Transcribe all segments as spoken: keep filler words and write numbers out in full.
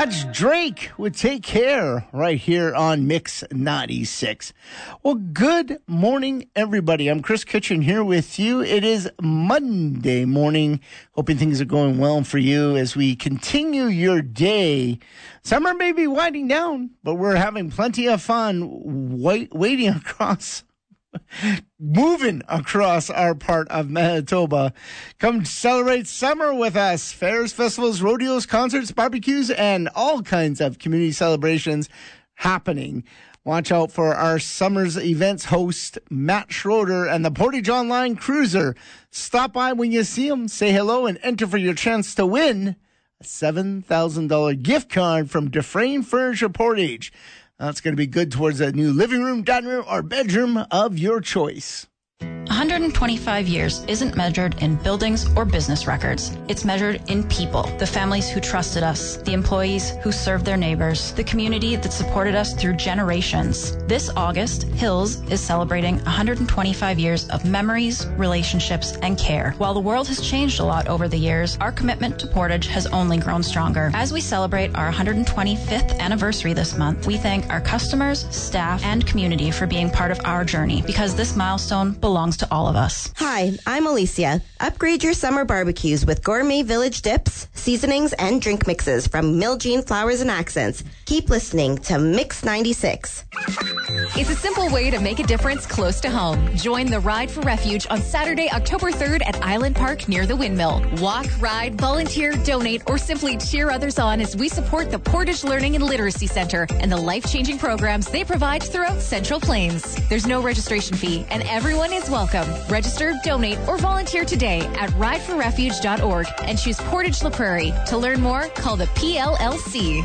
That's Drake with Take Care right here on Mix ninety-six. Well, good morning, everybody. I'm Chris Kitchen here with you. It is Monday morning. Hoping things are going well for you as we continue your day. Summer may be winding down, but we're having plenty of fun wait, waiting across moving across our part of Manitoba. Come celebrate summer with us. Fairs, festivals, rodeos, concerts, barbecues, and all kinds of community celebrations happening. Watch out for our summer's events host, Matt Schroeder, and the Portage Online Cruiser. Stop by when you see them, say hello, and enter for your chance to win a seven thousand dollars gift card from Dufresne Furniture Portage. That's going to be good towards a new living room, dining room, or bedroom of your choice. one hundred twenty-five years isn't measured in buildings or business records. It's measured in people, the families who trusted us, the employees who served their neighbors, the community that supported us through generations. This August, Hills is celebrating one hundred twenty-five years of memories, relationships, and care. While the world has changed a lot over the years, our commitment to Portage has only grown stronger. As we celebrate our one hundred twenty-fifth anniversary this month, we thank our customers, staff, and community for being part of our journey, because this milestone belongs to all of us. Hi, I'm Alicia. Upgrade your summer barbecues with gourmet village dips, seasonings, and drink mixes from Miljean Flowers and Accents. Keep listening to Mix ninety-six. It's a simple way to make a difference close to home. Join the Ride for Refuge on Saturday, October third at Island Park near the Windmill. Walk, ride, volunteer, donate, or simply cheer others on as we support the Portage Learning and Literacy Center and the life-changing programs they provide throughout Central Plains. There's no registration fee, and everyone is welcome. Register, donate, or volunteer today at ride for refuge dot org and choose Portage La Prairie. To learn more, call the P L L C.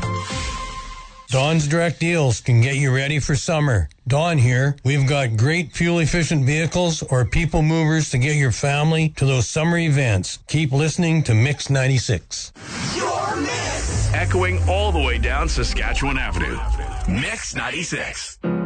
Dawn's Direct Deals can get you ready for summer. Dawn here. We've got great fuel-efficient vehicles or people movers to get your family to those summer events. Keep listening to Mix ninety-six. Your Mix! Echoing all the way down Saskatchewan Avenue. Mix ninety-six.